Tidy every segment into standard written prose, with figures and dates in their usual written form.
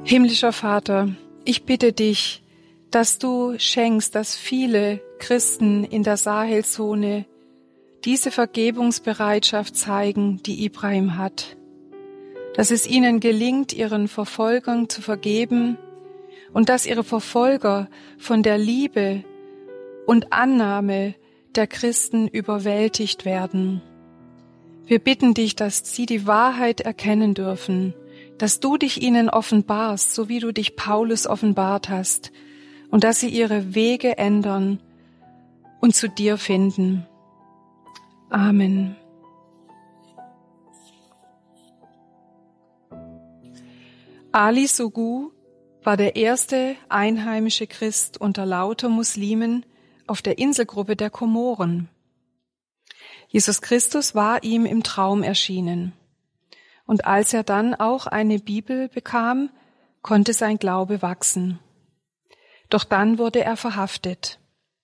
Himmlischer Vater, ich bitte dich, dass du schenkst, dass viele Christen in der Sahelzone diese Vergebungsbereitschaft zeigen, die Ibrahim hat. Dass es ihnen gelingt, ihren Verfolgern zu vergeben und dass ihre Verfolger von der Liebe und Annahme der Christen überwältigt werden. Wir bitten dich, dass sie die Wahrheit erkennen dürfen, dass du dich ihnen offenbarst, so wie du dich Paulus offenbart hast, und dass sie ihre Wege ändern und zu dir finden. Amen. Ali Sogu war der erste einheimische Christ unter lauter Muslimen auf der Inselgruppe der Komoren. Jesus Christus war ihm im Traum erschienen. Und als er dann auch eine Bibel bekam, konnte sein Glaube wachsen. Doch dann wurde er verhaftet.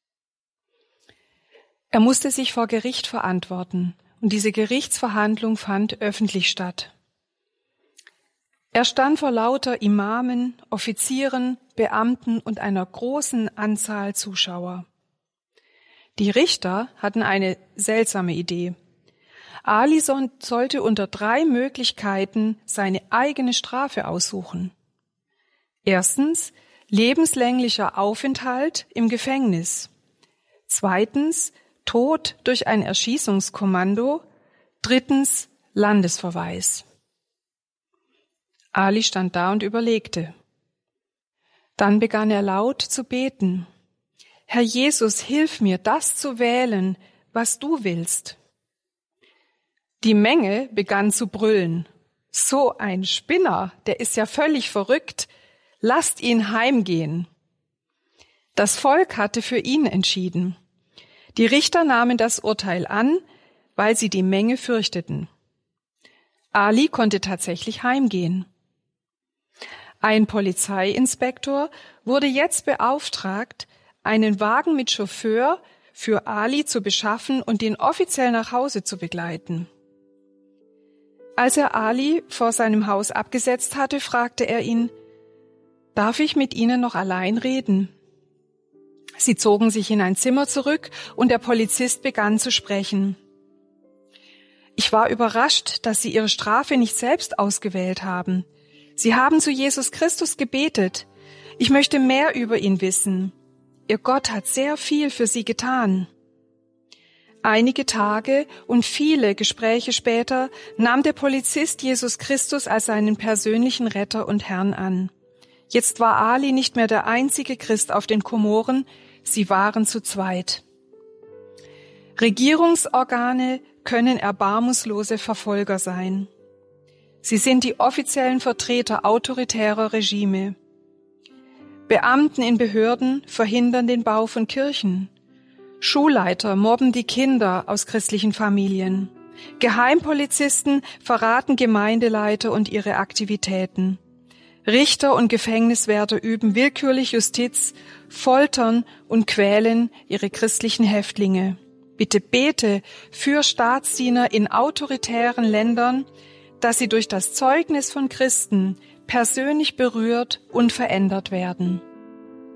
Er musste sich vor Gericht verantworten, und diese Gerichtsverhandlung fand öffentlich statt. Er stand vor lauter Imamen, Offizieren, Beamten und einer großen Anzahl Zuschauer. Die Richter hatten eine seltsame Idee. Ali sollte unter 3 Möglichkeiten seine eigene Strafe aussuchen. Erstens, lebenslänglicher Aufenthalt im Gefängnis. Zweitens, Tod durch ein Erschießungskommando. Drittens, Landesverweis. Ali stand da und überlegte. Dann begann er laut zu beten. Herr Jesus, hilf mir, das zu wählen, was du willst. Die Menge begann zu brüllen. So ein Spinner, der ist ja völlig verrückt. Lasst ihn heimgehen. Das Volk hatte für ihn entschieden. Die Richter nahmen das Urteil an, weil sie die Menge fürchteten. Ali konnte tatsächlich heimgehen. Ein Polizeiinspektor wurde jetzt beauftragt, einen Wagen mit Chauffeur für Ali zu beschaffen und ihn offiziell nach Hause zu begleiten. Als er Ali vor seinem Haus abgesetzt hatte, fragte er ihn, »Darf ich mit Ihnen noch allein reden?« Sie zogen sich in ein Zimmer zurück und der Polizist begann zu sprechen. »Ich war überrascht, dass Sie Ihre Strafe nicht selbst ausgewählt haben. Sie haben zu Jesus Christus gebetet. Ich möchte mehr über ihn wissen. Ihr Gott hat sehr viel für Sie getan.« Einige Tage und viele Gespräche später nahm der Polizist Jesus Christus als seinen persönlichen Retter und Herrn an. Jetzt war Ali nicht mehr der einzige Christ auf den Komoren, sie waren zu zweit. Regierungsorgane können erbarmungslose Verfolger sein. Sie sind die offiziellen Vertreter autoritärer Regime. Beamten in Behörden verhindern den Bau von Kirchen. Schulleiter mobben die Kinder aus christlichen Familien. Geheimpolizisten verraten Gemeindeleiter und ihre Aktivitäten. Richter und Gefängniswärter üben willkürlich Justiz, foltern und quälen ihre christlichen Häftlinge. Bitte bete für Staatsdiener in autoritären Ländern, dass sie durch das Zeugnis von Christen persönlich berührt und verändert werden.